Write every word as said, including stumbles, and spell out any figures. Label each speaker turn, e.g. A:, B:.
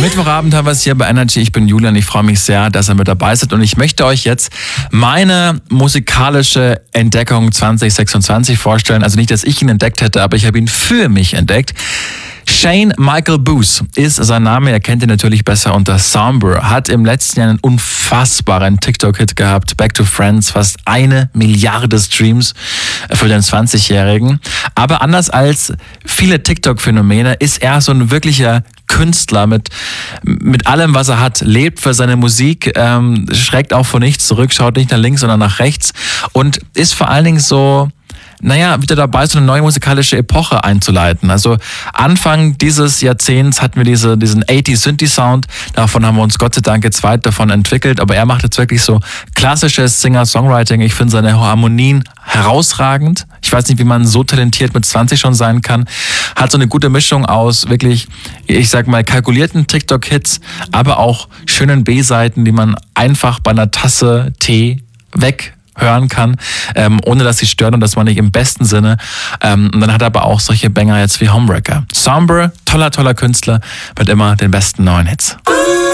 A: Mittwochabend haben wir es hier bei Energy. Ich bin Julian, ich freue mich sehr, dass ihr mit dabei seid und ich möchte euch jetzt meine musikalische Entdeckung zwanzig sechsundzwanzig vorstellen. Also nicht, dass ich ihn entdeckt hätte, aber ich habe ihn für mich entdeckt. Shane Michael Boos ist sein Name, er kennt ihn natürlich besser unter Somber, hat im letzten Jahr einen unfassbaren TikTok-Hit gehabt, Back to Friends, fast eine Milliarde Streams für den zwanzigjährigen. Aber anders als viele TikTok-Phänomene ist er so ein wirklicher Künstler mit, mit allem, was er hat, lebt für seine Musik, ähm, schreckt auch vor nichts zurück, schaut nicht nach links, sondern nach rechts und ist vor allen Dingen so, naja, wieder dabei, so eine neue musikalische Epoche einzuleiten. Also Anfang dieses Jahrzehnts hatten wir diese, diesen achtziger Synthi-Sound, davon haben wir uns Gott sei Dank jetzt weit davon entwickelt, aber er macht jetzt wirklich so klassisches Singer-Songwriting. Ich finde seine Harmonien herausragend. Ich weiß nicht, wie man so talentiert mit zwanzig schon sein kann. Hat so eine gute Mischung aus wirklich, ich sag mal, kalkulierten TikTok-Hits, aber auch schönen B-Seiten, die man einfach bei einer Tasse Tee weg hören kann, ähm, ohne dass sie stören und das meine ich im besten Sinne. Ähm, und dann hat er aber auch solche Banger jetzt wie Homewrecker. Somber, toller, toller Künstler, mit immer den besten neuen Hits.